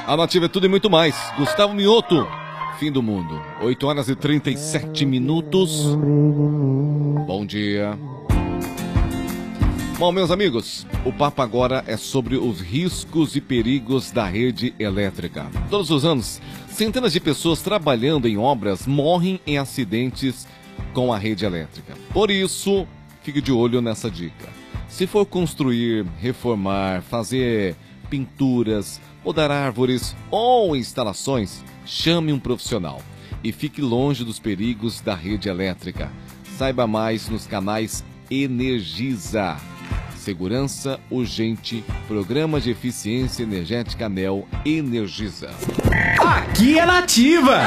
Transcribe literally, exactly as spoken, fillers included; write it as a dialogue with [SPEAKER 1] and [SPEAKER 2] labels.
[SPEAKER 1] A Nativa é tudo e muito mais. Gustavo Mioto, fim do mundo. oito horas e trinta e sete minutos. Bom dia. Bom, meus amigos, o papo agora é sobre os riscos e perigos da rede elétrica. Todos os anos, centenas de pessoas trabalhando em obras morrem em acidentes com a rede elétrica. Por isso, fique de olho nessa dica. Se for construir, reformar, fazer pinturas, podar árvores ou instalações, chame um profissional e fique longe dos perigos da rede elétrica. Saiba mais nos canais Energisa. Segurança urgente, Programa de Eficiência Energética ANEEL Energisa.
[SPEAKER 2] Aqui é Nativa!